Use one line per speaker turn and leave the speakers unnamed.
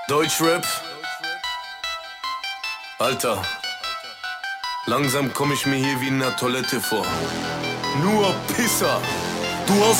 Deutschrap? Alter, langsam komm ich mir hier wie in der Toilette vor. Nur Pisser. Du hast